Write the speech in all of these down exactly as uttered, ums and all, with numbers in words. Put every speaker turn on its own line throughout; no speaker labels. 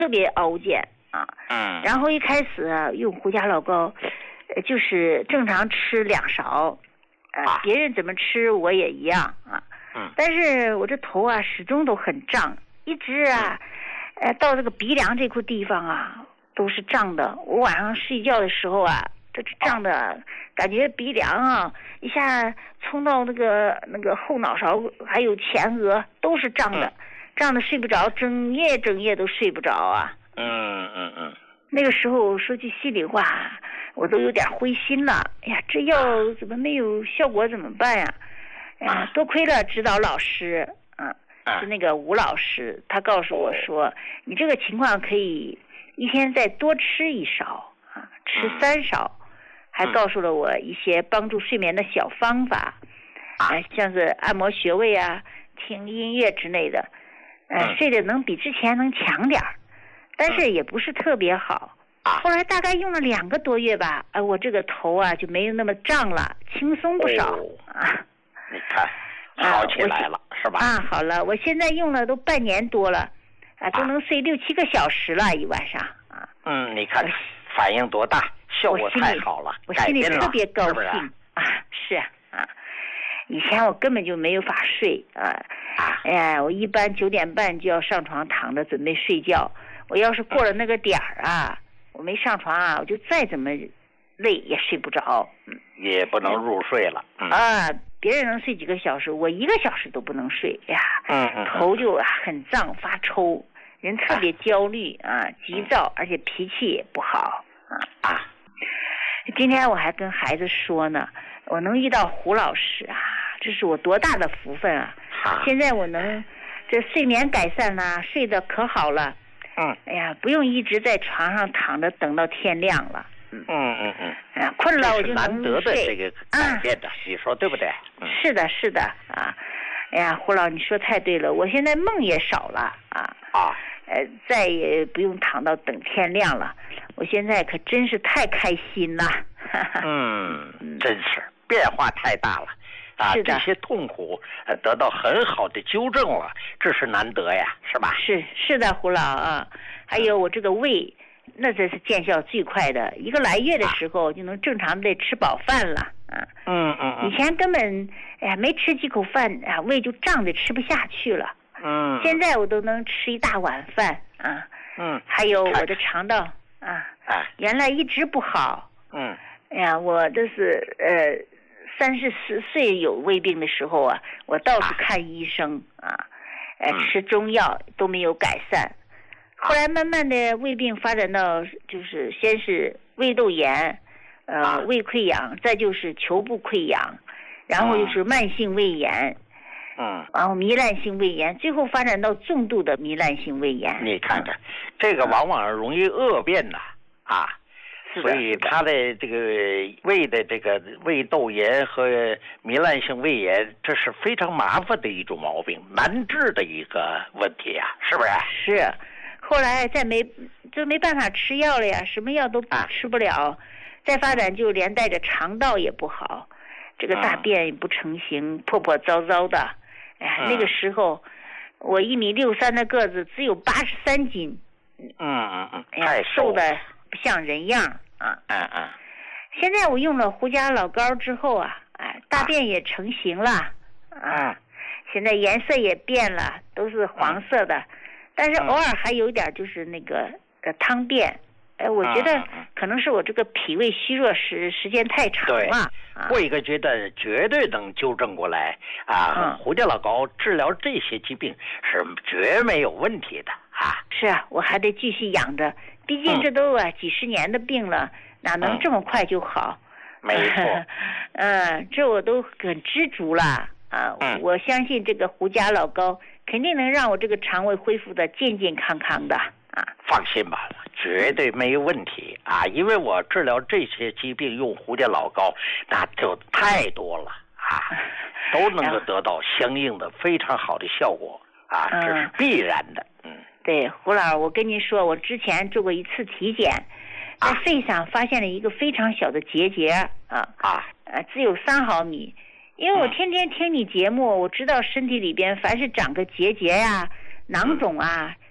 特别凹陷啊。
嗯。
然后一开始啊用胡家老膏，呃，就是正常吃两勺，呃，
啊、
别人怎么吃我也一样啊。
嗯。
但是我这头啊始终都很胀，一直啊，
嗯、
呃，到这个鼻梁这块地方啊都是胀的。我晚上睡觉的时候啊，这胀的、啊、感觉鼻梁啊一下冲到那个那个后脑勺还有前额都是胀的。嗯，胀得睡不着，整夜整夜都睡不着啊。
嗯嗯嗯。
那个时候说句心里话，我都有点灰心了。哎呀，这药怎么没有效果？怎么办呀？哎呀，多亏了指导老师，嗯，是那个吴老师，他告诉我说，你这个情况可以一天再多吃一勺啊，吃三勺，还告诉了我一些帮助睡眠的小方法，啊，像是按摩穴位啊，听音乐之类的。呃，睡得能比之前能强点儿，但是也不是特别好。后来大概用了两个多月吧，哎、呃，我这个头啊就没有那么胀了，轻松不少、哦、啊。
你看，好起来了、呃、是吧？
啊，好了，我现在用了都半年多了，啊，都能睡六七个小时了一晚上啊。
嗯，你看反应多大，效果太好了，
我心里特别高兴，是不是啊？是啊。以前我根本就没有法睡啊！哎呀，我一般九点半就要上床躺着准备睡觉。我要是过了那个点儿啊，我没上床啊，我就再怎么累也睡不着，
也不能入睡了。嗯、
啊，别人能睡几个小时，我一个小时都不能睡呀。
嗯嗯，
头就很胀发抽，人特别焦虑啊，急躁，而且脾气也不好啊啊！今天我还跟孩子说呢，我能遇到胡老师啊。这是我多大的福分啊！
啊
现在我能这睡眠改善了，睡得可好了。
嗯，
哎呀，不用一直在床上躺着等到天亮了。
嗯嗯嗯嗯，
哎呀，困了我就能睡。
难得的这个改变的，啊、你说对不对？
嗯、是的，是的啊。哎呀，胡老，你说太对了，我现在梦也少了啊。
啊，
呃，再也不用躺到等天亮了。我现在可真是太开心了。
嗯，真是变化太大了。啊，这些痛苦得到很好的纠正了，这是难得呀，是吧？
是是的，胡老啊，还有我这个胃，那这是见效最快的，一个来月的时候就能正常的吃饱饭了啊。
嗯嗯嗯。
以前根本哎呀没吃几口饭啊，胃就胀得吃不下去了。
嗯。
现在我都能吃一大碗饭啊。
嗯。
还有我的肠道啊，
啊，
原来一直不好。
嗯。
哎呀，我这是呃。三十四岁有胃病的时候啊，我到处看医生啊，呃，吃中药都没有改善。后来慢慢的胃病发展到就是先是胃窦炎，呃，胃溃疡，再就是球部溃疡，然后就是慢性胃炎，
嗯，
然后糜烂性胃炎，最后发展到重度的糜烂性胃炎。
你看看，这个往往容易恶变呐，啊。所以他的这个胃的这个胃窦炎和糜烂性胃炎，这是非常麻烦的一种毛病，难治的一个问题呀、啊，是不是？
是，后来再没就没办法吃药了呀，什么药都吃不了，啊、再发展就连带着肠道也不好，这个大便也不成形，嗯、破破糟糟的。哎呀，嗯、那个时候我一米六三的个子，只有八十三斤。
嗯嗯嗯，
哎呀，瘦的不像人样啊！
嗯嗯。
现在我用了胡家老膏之后啊，哎，大便也成型了啊，现在颜色也变了，都是黄色的，但是偶尔还有点就是那个呃汤便。哎，我觉得可能是我这个脾胃虚弱时时间太长了。
对，过一个阶段绝对能纠正过来啊！
嗯、
胡家老膏治疗这些疾病是绝没有问题的啊！
是啊，我还得继续养着，毕竟这都啊、嗯、几十年的病了，哪能这么快就好？
嗯、没错，
嗯，这我都很知足了啊！
嗯、
我相信这个胡家老膏肯定能让我这个肠胃恢复的健健康康的啊！
放心吧。绝对没有问题啊！因为我治疗这些疾病用胡家老膏，那就太多了啊，都能够得到相应的非常好的效果啊，这是必然的。嗯，
对，胡老，我跟您说，我之前做过一次体检，在肺上发现了一个非常小的结节啊
啊，
呃，只有三毫米。因为我天天听你节目，我知道身体里边凡是长个结节呀、囊肿啊。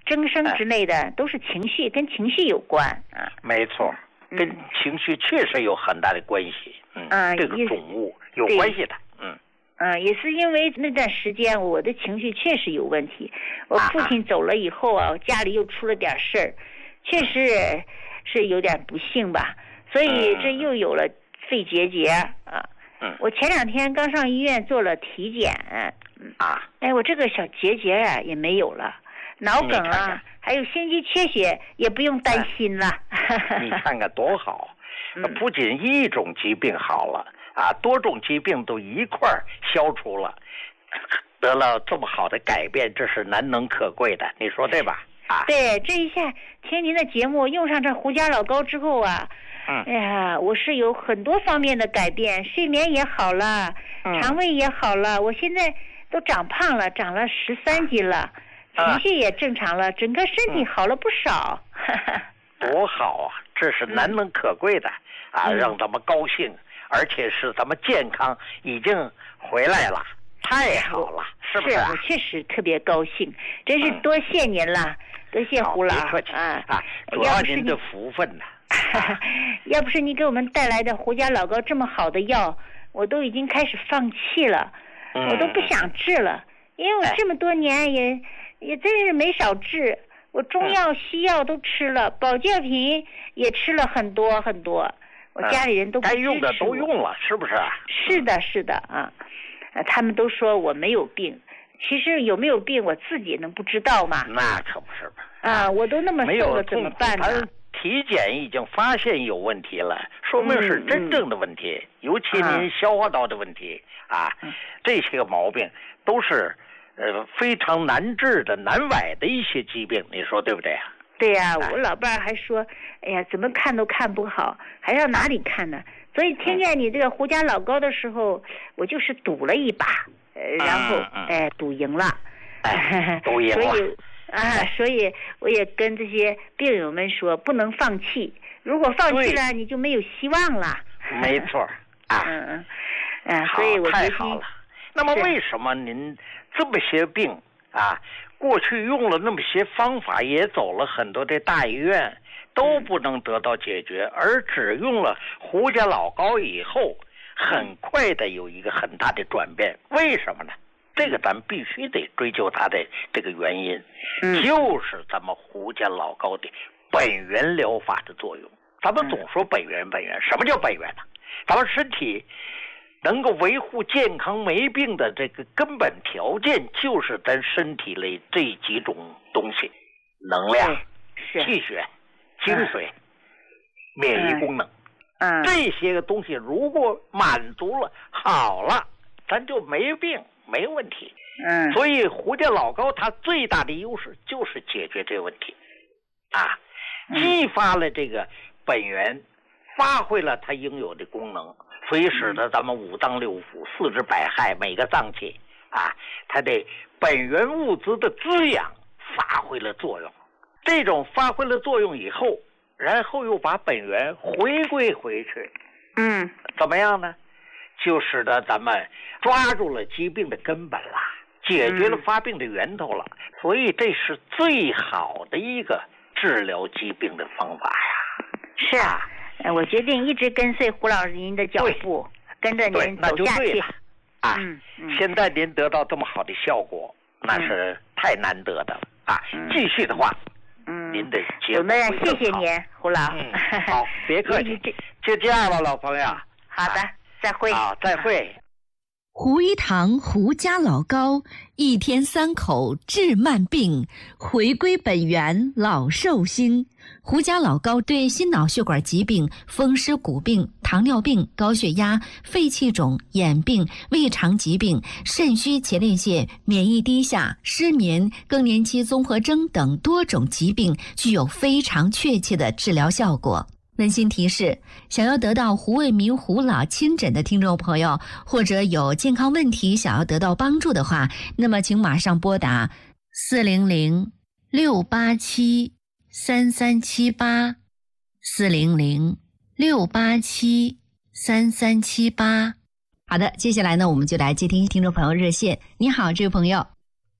增生之类的，都是情绪，跟情绪有关啊。
没错，跟情绪确实有很大的关系。嗯，
啊，
这个种物有关系的。嗯。
嗯，也是因为那段时间我的情绪确实有问题。我父亲走了以后啊，家里又出了点事儿，确实是有点不幸吧。所以这又有了肺结节啊。
嗯。
我前两天刚上医院做了体检。
啊。
哎，我这个小结节啊也没有了，脑梗啊，看看还有心肌缺血也不用担心了。
你看看多好！不仅一种疾病好了。啊，多种疾病都一块儿消除了，得了这么好的改变，这是难能可贵的，你说对吧？啊，
对，这一下听您的节目，用上这胡家老膏之后啊，
嗯，
哎呀，我是有很多方面的改变，睡眠也好了，
嗯、
肠胃也好了，我现在都长胖了，长了十三斤了，
啊、
情绪也正常了，整个身体好了不少。
嗯、多好啊！这是难能可贵的、嗯、啊，让咱们高兴。而且是咱们健康已经回来了，太好了，是不是、啊？
是我确实特别高兴，真是多谢您了，嗯、多谢胡老
啊啊！主要您的福分呢、
啊。要不是你给我们带来的胡家老膏这么好的药，我都已经开始放弃了，
嗯、
我都不想治了，因为我这么多年也、哎、也真是没少治，我中药、西药都吃了，保健品也吃了很多很多。我家里人都不支持我，
该用的都用了，是不是？
是的，是的啊，他们都说我没有病，其实有没有病我自己能不知道吗？
那可不是吧？
啊，我都那么瘦了，怎么办呢？
体检已经发现有问题了，说明是真正的问题，嗯、尤其您消化道的问题 啊, 啊，这些个毛病都是呃非常难治的、难崴的一些疾病，你说对不对啊？
对呀、啊，我老伴儿还说，哎呀，怎么看都看不好，还要哪里看呢？所以听见你这个胡家老膏的时候，我就是赌了一把，呃，然后
嗯嗯
哎赌赢了，
哎、赌赢了，
所以啊，所以我也跟这些病友们说，不能放弃，如果放弃了，你就没有希望了。
没错啊，
嗯嗯，嗯，所以我
太好了。那么为什么您这么些病啊？过去用了那么些方法，也走了很多的大医院，都不能得到解决，而只用了胡家老膏以后，很快的有一个很大的转变。为什么呢？这个咱必须得追究它的这个原因，就是咱们胡家老膏的本源疗法的作用。咱们总说本源本源，什么叫本源呢？咱们身体能够维护健康没病的这个根本条件，就是咱身体里这几种东西：能量、气血、精髓、嗯、免疫功能。
嗯，
这些个东西如果满足了，好了，咱就没病，没问题。
嗯，
所以胡家老膏它最大的优势就是解决这个问题，啊，激发了这个本源，发挥了它应有的功能。所以使得咱们五脏六腑、四肢百骸每个脏器啊，它的本源物质的滋养发挥了作用。这种发挥了作用以后，然后又把本源回归回去，
嗯，
怎么样呢？就使得咱们抓住了疾病的根本了，解决了发病的源头了。嗯、所以这是最好的一个治疗疾病的方法呀。
是啊。我决定一直跟随胡老师您的脚步，跟着您走下去。
啊、嗯嗯，现在您得到这么好的效果，那是太难得的了、嗯、啊！继续的话，
嗯，
您的节目会更好。
谢谢您，胡老。
嗯、好，别客气，就这样了，老朋友。
好的，再会。
好，再会。
胡一堂胡家老膏，一天三口治慢病，回归本源老寿星。胡家老膏对心脑血管疾病、风湿骨病、糖尿病、高血压、肺气肿、眼病、胃肠疾病、肾虚前列腺、免疫低下、失眠、更年期综合征等多种疾病具有非常确切的治疗效果。温馨提示，想要得到胡卫民胡老亲诊的听众朋友，或者有健康问题想要得到帮助的话，那么请马上拨打四零零六八七三三七八，四零零六八七三三七八。好的，接下来呢，我们就来接听听众朋友热线。你好，这位朋友。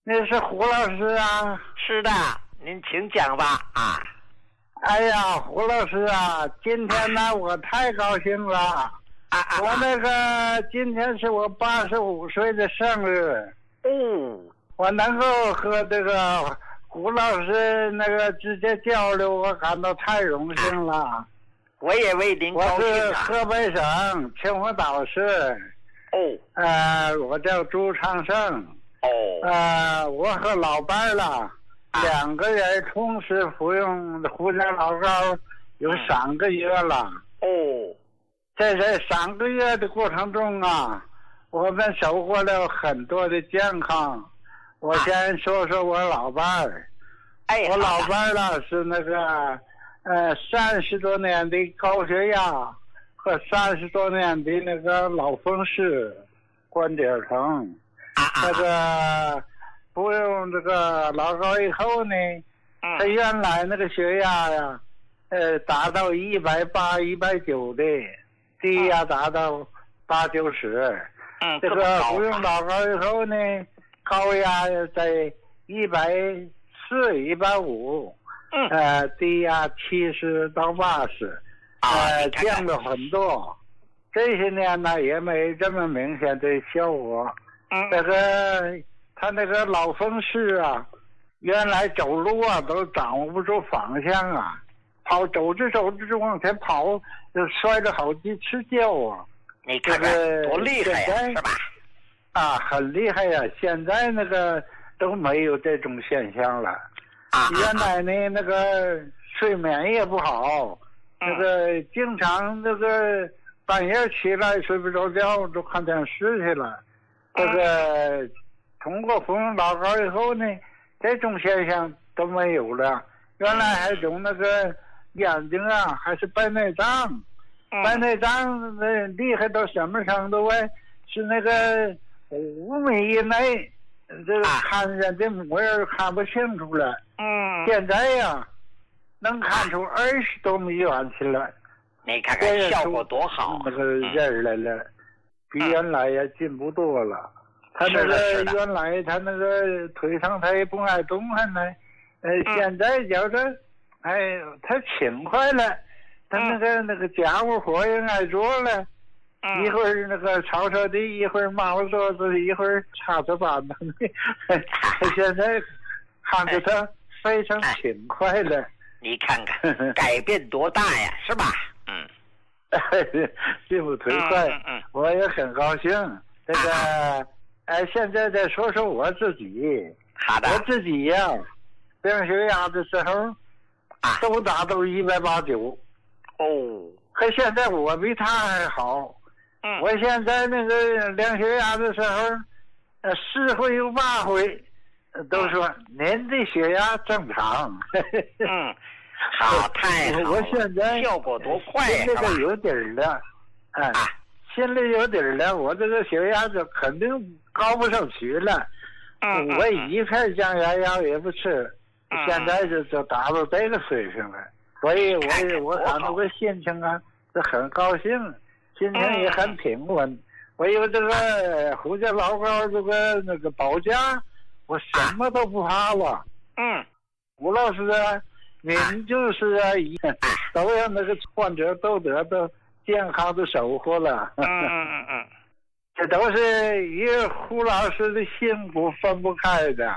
那是胡老师啊？
是的，您请讲吧啊。
哎呀，胡老师啊，今天呢、啊、我太高兴了啊！啊我那个今天是我八十五岁的生日。
哦，
我能够和这个胡老师那个直接交流，我感到太荣幸了。啊、
我也为您高兴、啊。
我是河北省秦皇岛市。
哦。
呃，我叫朱长胜。
哦。
呃，我和老伴儿了。啊、两个人同时服用胡椒老膏有三个月了。
哦，
在这三个月的过程中啊，我们收获了很多的健康。我先说说我老伴儿。
哎，
我老伴儿呢是那个呃三十多年的高血压和三十多年的那个脑风湿、关节疼。那个。服用这个老膏以后呢，他原来那个血压呀，呃，达到一百八、一百九的，低压达到八九十。
嗯，
这个服用老膏以后呢，高压在一百四、一百五，
嗯，
呃，低压七十到八十，呃，降了很多。这些年呢，也没这么明显的效果。
嗯，
这个。他那个老风湿啊，原来走路啊都掌握不住方向啊，跑走着走着就往前跑，就摔了好几次跤啊。
你看看多厉害呀、啊，是吧？
啊，很厉害呀、啊！现在那个都没有这种现象了。
啊，
原来呢，那个睡眠也不好，
嗯、
那个经常那个半夜起来睡不着觉，就看电视去了。这个。嗯通过服用老膏以后呢，这种现象都没有了。原来还有那个眼睛啊，还是白内障，
嗯、
白内障那厉害到什么程度啊？是那个五米以内，这个看人的模样看不清楚了。
嗯。
现在呀，能看出二十多米远去了。
你看看效果多好！
那个人来了，嗯、比原来也进步多了。他那个原来他那个腿上他也不爱动弹呢，呃，
嗯、
现在觉得，哎，他勤快了，他那个、嗯、那个家务活也爱做了，
嗯、
一会儿那个扫扫地，一会儿抹桌子，一会儿擦擦板子，他现在看着他非常勤快了。哎、
你看看改变多大呀，是吧？嗯，
进步忒快，
嗯嗯、
我也很高兴。这个。啊哎，现在再说说我自己。
好的。
我自己呀、啊，量血压的时候，
啊，
都达到一百八九。
哦。
可现在我比他还好。
嗯。
我现在那个量血压的时候，呃，十回有八回，都说、嗯、您的血压正常。
嗯。好，太好了。
我现在
效果多快呀！
这个有底儿了。哎。啊心里有底儿了，我这个血压就肯定高不上去了。
嗯，
我一片降压药也不吃，
嗯、
现在就就达到这个水平了。所以我也我感到个心情啊是很高兴，心情也很平稳。嗯、我有这个胡椒老膏这个那个保驾，我什么都不怕了。
嗯，
吴老师啊，您就是啊，一都让那个患者都得到健康的收获了。
嗯嗯嗯嗯，
这都是与胡老师的幸福分不开的。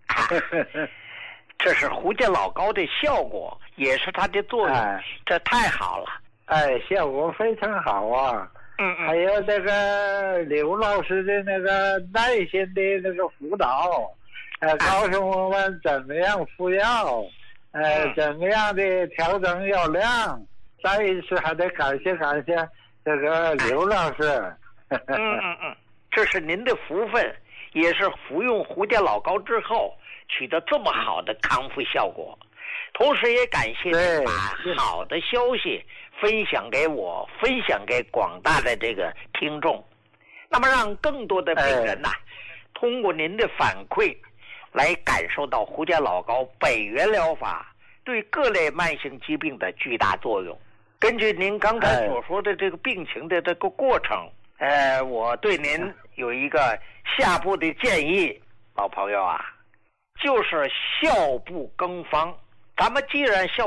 这是胡椒老膏的效果，也是它的作用。哎、这太好了。
哎，效果非常好啊。
嗯嗯。
还有这个刘老师的那个耐心的那个辅导，呃，告诉我们怎么样服药，呃，
嗯、
怎么样的调整药量。再一次还得感谢感谢这个刘老师。
嗯嗯嗯，这是您的福分，也是服用胡椒老膏之后取得这么好的康复效果。同时也感谢您把好的消息分享给我，分享给广大的这个听众，那么让更多的病人呐、啊，通过您的反馈来感受到胡椒老膏本源疗法对各类慢性疾病的巨大作用。根据您刚才所说的这个病情的这个过程，呃，我对您有一个下步的建议，老朋友啊， 就是笑不更方。咱们既然笑